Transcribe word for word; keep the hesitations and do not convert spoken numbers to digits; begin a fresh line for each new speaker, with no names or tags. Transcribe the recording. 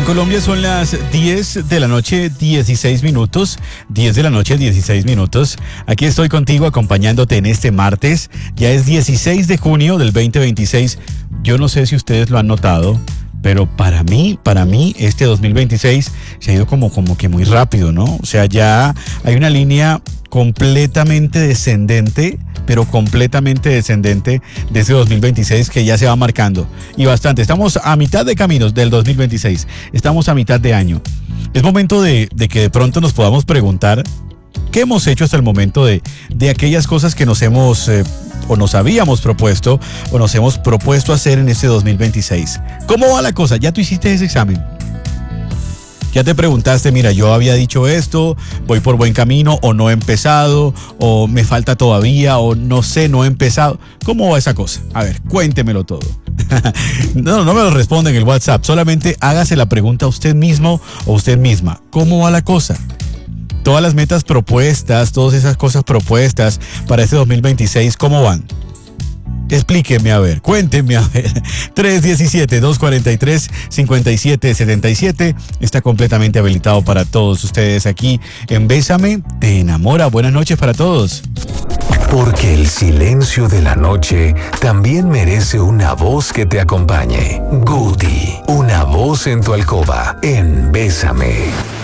Colombia son las diez de la noche, dieciséis minutos. diez de la noche, dieciséis minutos. Aquí estoy contigo acompañándote en este martes. Ya es dieciséis de junio del veinte veintiséis. Yo no sé si ustedes lo han notado, pero para mí, para mí, este dos mil veintiséis se ha ido como, como que muy rápido, ¿no? O sea, ya hay una línea completamente descendente, pero completamente descendente de ese dos mil veintiséis que ya se va marcando. Y bastante. Estamos a mitad de caminos del dos mil veintiséis. Estamos a mitad de año. Es momento de, de que de pronto nos podamos preguntar qué hemos hecho hasta el momento de, de aquellas cosas que nos hemos eh, o nos habíamos propuesto o nos hemos propuesto hacer en este dos mil veintiséis. ¿Cómo va la cosa? ¿Ya tú hiciste ese examen? Ya te preguntaste, mira, yo había dicho esto, voy por buen camino, o no he empezado, o me falta todavía, o no sé, no he empezado. ¿Cómo va esa cosa? A ver, cuéntemelo todo. No, no me lo responde en el WhatsApp, solamente hágase la pregunta a usted mismo o usted misma. ¿Cómo va la cosa? Todas las metas propuestas, todas esas cosas propuestas para este dos mil veintiséis, ¿cómo van? Explíqueme, a ver, cuéntenme, a ver. tres uno siete, dos cuatro tres, cinco siete siete siete está completamente habilitado para todos ustedes aquí en Bésame, te enamora. Buenas noches para todos.
Porque el silencio de la noche también merece una voz que te acompañe. Guti, una voz en tu alcoba en Bésame.